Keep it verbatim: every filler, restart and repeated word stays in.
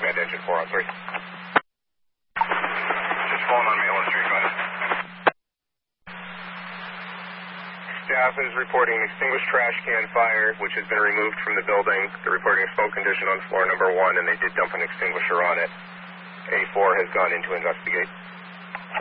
Command Engine four on three. Just falling on Malin Street, go ahead. Staff is reporting extinguished trash can fire, which has been removed from the building. They're reporting a smoke condition on floor number one, and they did dump an extinguisher on it. A four has gone in to investigate.